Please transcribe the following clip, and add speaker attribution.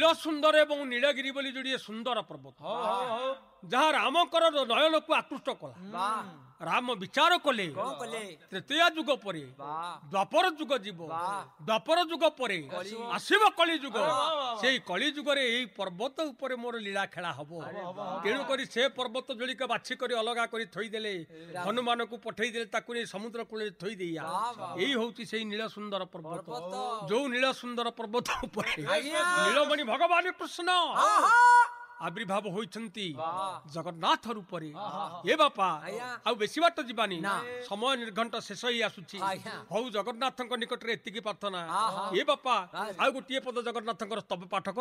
Speaker 1: ନୀଳ ସୁନ୍ଦର ଏବଂ ନୀଳଗିରି ବୋଲି ଯୋଡ଼ିଏ ସୁନ୍ଦର ପର୍ବତ ଯାହା ରାମଙ୍କର ନୟନକୁ ଆକୃଷ୍ଟ କଲା। ରାମ ବିଚାର କଲେ ତ୍ରେତୟା ଯୁଗ ପରେ ଦ୍ୱାପର ଯୁଗ ଯିବ, ଦ୍ୱାପର ଯୁଗ ପରେ ଆସିବ କଳି ଯୁଗ। ସେଇ କଳି ଯୁଗରେ ଏଇ ପର୍ବତ ଉପରେ ମୋର ଲୀଳା ଖେଳା ହବ। ତେଣୁକରି ସେ ପର୍ବତ ଯୋଡ଼ିକ ବାଛି କରି ଅଲଗା କରି ଥୋଇଦେଲେ, ହନୁମାନଙ୍କୁ ପଠେଇଦେଲେ, ତାକୁ ନେଇ ସମୁଦ୍ର କୂଳରେ ଥୋଇ ଦେଇଆ। ଏଇ ହଉଛି ସେଇ ନୀଳ ସୁନ୍ଦର ପର୍ବତ। ଯୋଉ ନୀଳ ସୁନ୍ଦର ପର୍ବତ ଉପରେ ନୀଳମଣି ଭଗବାନ କୃଷ୍ଣ ଆବିର୍ଭାବ ହୋଇଛନ୍ତି ଜଗନ୍ନାଥ ରୂପରେ। ଏ ବାପା ଆଉ ବେଶୀ ବାଟ ଯିବାନି, ସମୟ ନିର୍ଘଣ୍ଟ ଶେଷ ହେଇ ଆସୁଛି। ହଉ ଜଗନ୍ନାଥଙ୍କ ନିକଟରେ ଏତିକି ପ୍ରାର୍ଥନା। ଏ ବାପା ଆଉ ଗୋଟିଏ ପଦ ଜଗନ୍ନାଥଙ୍କର ସ୍ତବ ପାଠ